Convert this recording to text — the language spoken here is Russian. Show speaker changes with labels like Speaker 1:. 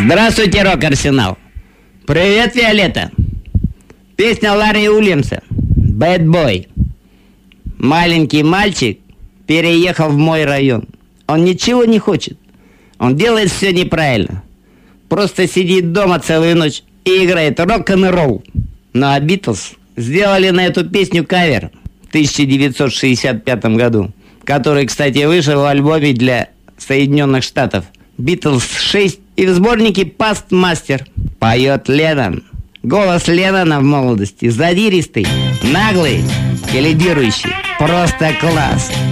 Speaker 1: Здравствуйте, рок-арсенал. Привет, Виолетта. Песня Ларри Уильямса «Bad Boy». Маленький мальчик переехал в мой район. Он ничего не хочет. Он делает все неправильно. Просто сидит дома целую ночь и играет рок-н-ролл. Ну а Битлз сделали на эту песню кавер в 1965 году, который, кстати, вышел в альбоме для Соединенных Штатов «Битлз 6» и в сборнике «Past Master». Поет Леннон. Голос Леннона в молодости задиристый, наглый и лидирующий. Просто класс.